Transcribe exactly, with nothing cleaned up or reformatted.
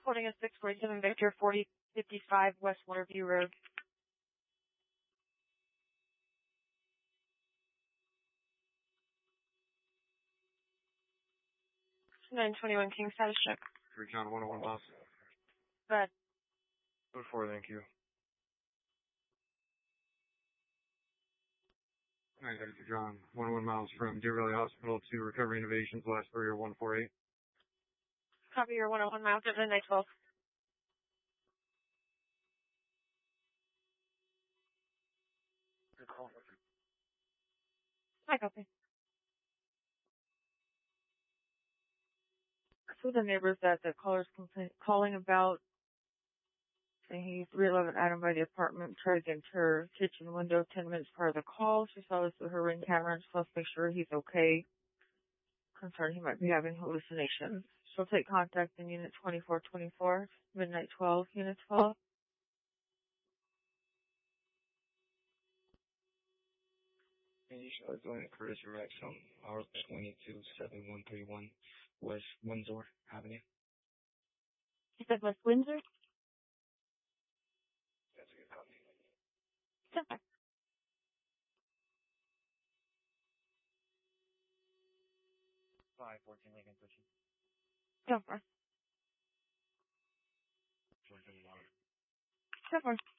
Holding a six forty-seven Victor, forty fifty-five West Waterview Road. nine twenty-one King, status check. three John, one oh one miles. Go ahead. Code four, thank you. nine thirty-two John, one oh one miles from Deer Valley Hospital to Recovery Innovations, last three are one four eight. Copy your one oh one miles at midnight twelve. Good call. Hi, copy. So the neighbors that the caller's complain- calling about, saying he's three eleven Adam by the apartment, tried to get into her kitchen window ten minutes prior to the call. She saw this with her ring camera and just wants to make sure he's okay. Concerned he might be having hallucinations. She'll take contact in unit twenty-four twenty-four, midnight twelve, unit twelve. Initial going to Curtis Rex on R twenty-two seventy-one thirty-one West Windsor Avenue. You said West Windsor? That's a good copy. Okay. five fourteen Lincoln Station. Go for it. Georgia Water. Go for it.